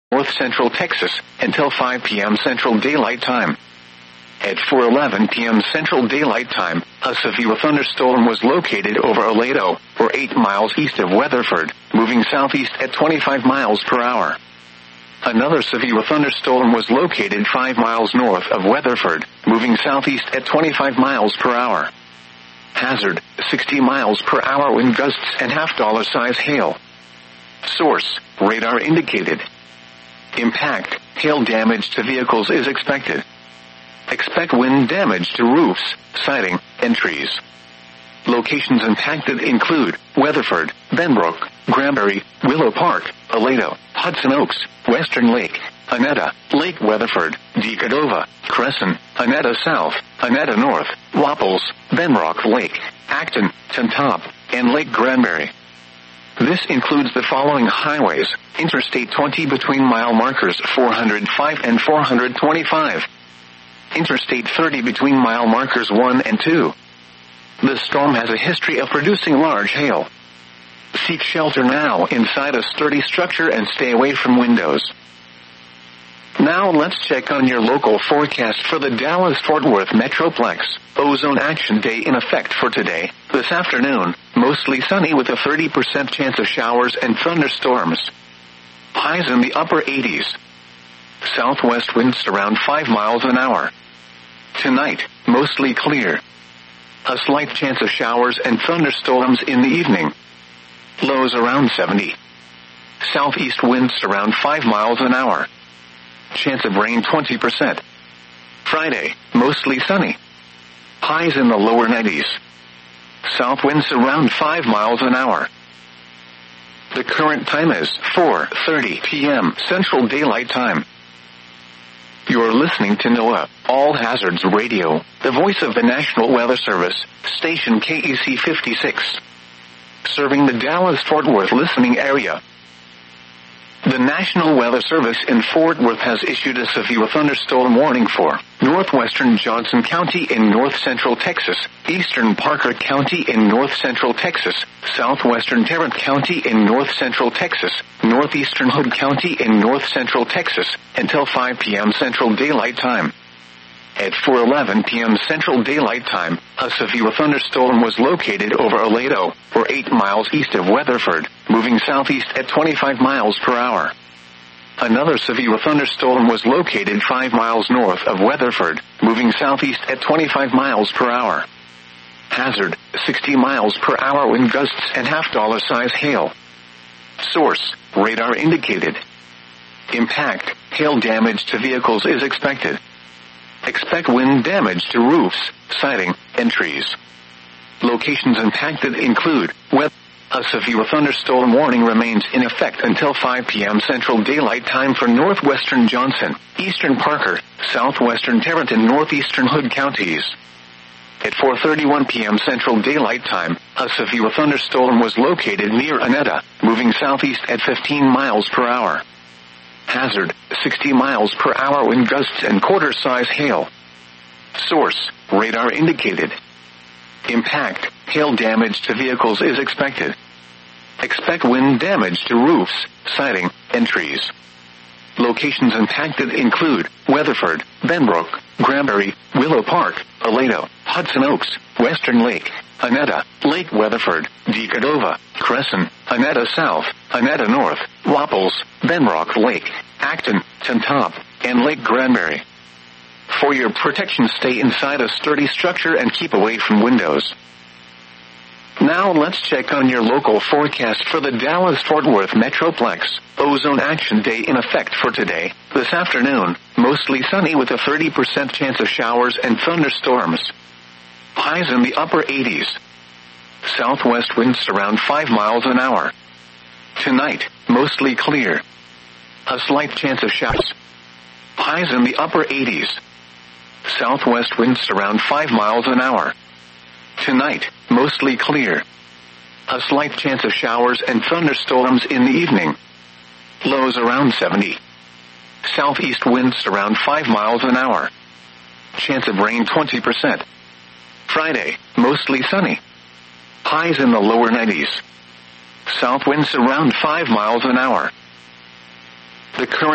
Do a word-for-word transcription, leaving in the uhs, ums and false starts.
North Central Texas until five p.m. Central Daylight Time. At four eleven p.m. Central Daylight Time, a severe thunderstorm was located over Aledo, or eight miles east of Weatherford, moving southeast at twenty-five miles per hour. Another severe thunderstorm was located five miles north of Weatherford, moving southeast at twenty-five miles per hour. Hazard, sixty miles per hour wind gusts and half-dollar size hail. Source, radar indicated. Impact, hail damage to vehicles is expected. Expect wind damage to roofs, siding, and trees. Locations impacted include Weatherford, Benbrook, Granbury, Willow Park, Aledo, Hudson Oaks, Western Lake, Annetta, Lake Weatherford, Decadova, Crescent, Annetta South, Annetta North, Wapples, Benrock Lake, Acton, Tantop, and Lake Granbury. This includes the following highways: Interstate twenty between mile markers four hundred five and four hundred twenty-five. Interstate thirty between mile markers one and two. The storm has a history of producing large hail. Seek shelter now inside a sturdy structure and stay away from windows. Now let's check on your local forecast for the Dallas-Fort Worth Metroplex. Ozone Action Day in effect for today. This afternoon, mostly sunny with a thirty percent chance of showers and thunderstorms. Highs in the upper eighties. Southwest winds around five miles an hour. Tonight, mostly clear. A slight chance of showers and thunderstorms in the evening. Lows around seventy. Southeast winds around five miles an hour. Chance of rain twenty percent. Friday, mostly sunny. Highs in the lower nineties. South winds around five miles an hour. The current time is four thirty p.m. Central Daylight Time. You're listening to NOAA, All Hazards Radio, the voice of the National Weather Service, station K E C fifty-six. Serving the Dallas-Fort Worth listening area. The National Weather Service in Fort Worth has issued a severe thunderstorm warning for northwestern Johnson County in north-central Texas, eastern Parker County in north-central Texas, southwestern Tarrant County in north-central Texas, northeastern Hood County in north-central Texas, until five p.m. Central Daylight Time. At four eleven p.m. Central Daylight Time, a severe thunderstorm was located over Aledo, or eight miles east of Weatherford, moving southeast at twenty-five miles per hour. Another severe thunderstorm was located five miles north of Weatherford, moving southeast at twenty-five miles per hour. Hazard, sixty miles per hour wind gusts and half-dollar size hail. Source, radar indicated. Impact, hail damage to vehicles is expected. Expect wind damage to roofs, siding, and trees. Locations impacted include Web. A severe thunderstorm warning remains in effect until five p.m. Central Daylight Time for northwestern Johnson, eastern Parker, southwestern Tarrant, and northeastern Hood counties. At four thirty-one p.m. Central Daylight Time, a severe thunderstorm was located near Annetta, moving southeast at fifteen miles per hour. Hazard, sixty miles per hour wind gusts and quarter-size hail. Source, radar indicated. Impact, hail damage to vehicles is expected. Expect wind damage to roofs, siding, and trees. Locations impacted include Weatherford, Benbrook, Granbury, Willow Park, Aledo, Hudson Oaks, Western Lake, Annetta, Lake Weatherford, Decadova, Crescent, Annetta South, Annetta North, Wapples, Benrock Lake, Acton, Tantop, and Lake Granbury. For your protection, stay inside a sturdy structure and keep away from windows. Now let's check on your local forecast for the Dallas-Fort Worth Metroplex. Ozone Action Day in effect for today. This afternoon, mostly sunny with a thirty percent chance of showers and thunderstorms. Highs in the upper eighties. Southwest winds around five miles an hour. Tonight, mostly clear. A slight chance of showers. Highs in the upper eighties. Southwest winds around five miles an hour. Tonight, mostly clear. A slight chance of showers and thunderstorms in the evening. Lows around seventy. Southeast winds around five miles an hour. Chance of rain twenty percent. Friday, mostly sunny. Highs in the lower nineties. South winds around five miles an hour. The current